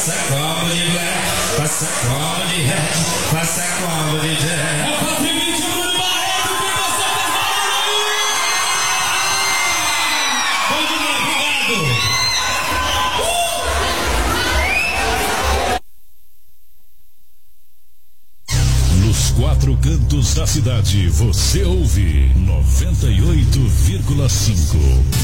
Faça como de black, faça como de red, faça como de jack. É o 420 Bruno Barreto, que você faz barulho aí! Bom dia, obrigado! Nos quatro cantos da cidade, você ouve 98,5.